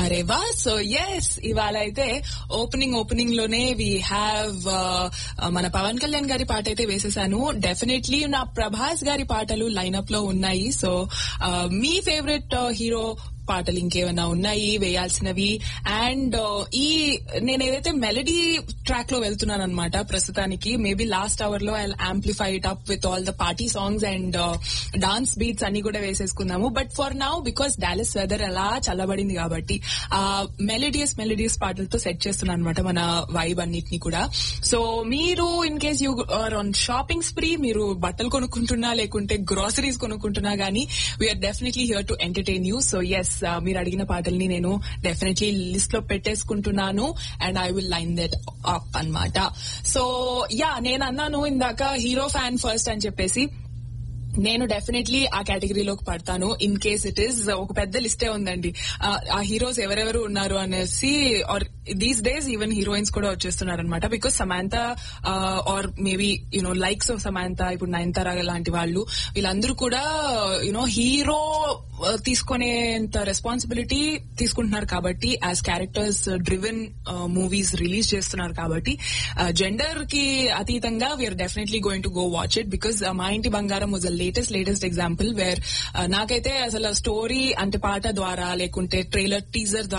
అరే వా. So yes, ఇవాళ అయితే ఓపెనింగ్ లోనే వీ హ్యావ్ మన పవన్ కళ్యాణ్ గారి పాట అయితే వేసేసాను. డెఫినెట్లీ నా ప్రభాస్ గారి పాటలు లైనప్ లో ఉన్నాయి. సో మీ ఫేవరెట్ హీరో పాటలు ఇంకేమైనా ఉన్నాయి వేయాల్సినవి? అండ్ నేను ఏదైతే మెలడీ ట్రాక్ లో వెళ్తున్నాను అనమాట ప్రస్తుతానికి. మేబీ లాస్ట్ అవర్ లో I amplify it up with all the party songs and dance beats అన్ని కూడా వేసేసుకుందాము. But for now because Dallas weather అలా చల్లబడింది కాబట్టి మెలడియస్ పాటలతో సెట్ చేస్తున్నాను అనమాట మన వైబ్ అన్నిటిని కూడా. సో మీరు in case you are on shopping spree, మీరు బట్టలు కొనుక్కుంటున్నా లేకుంటే గ్రోసరీస్ కొనుక్కుంటున్నా గానీ we're definitely here to entertain you. So yes, మీరు అడిగిన పాటల్ని నేను డెఫినెట్లీ లిస్ట్ లో పెట్టేసుకుంటున్నాను and I will line that up అన్నమాట. సో యా, నేను అన్నాను ఇందాక హీరో ఫ్యాన్ ఫస్ట్ అని చెప్పేసి. నేను డెఫినెట్లీ ఆ కేటగిరీలోకి పడతాను. ఇన్ కేస్ ఇట్ ఈస్ ఒక పెద్ద లిస్టే ఉందండి ఆ హీరోస్ ఎవరెవరు ఉన్నారు అనేసి. Are these days even heroines కూడా వచ్చేస్తున్నారు అనమాట. Because Samantha or maybe you know likes of Samantha, ఇప్పుడు నయనతార లాంటి వాళ్ళు, వీళ్ళందరూ కూడా యునో హీరో తీసుకునేంత రెస్పాన్సిబిలిటీ తీసుకుంటున్నారు కాబట్టి, as characters driven movies release చేస్తున్నారు కాబట్టి జెండర్ కి అతీతంగా we're definitely going to go watch it. Because మా ఇంటి బంగారం వాజ్ లేటెస్ట్ ఎగ్జాంపుల్ వేర్ నాకైతే అసలు స్టోరీ అంటే పాట ద్వారా లేకుంటే ట్రైలర్ టీజర్ ద్వారా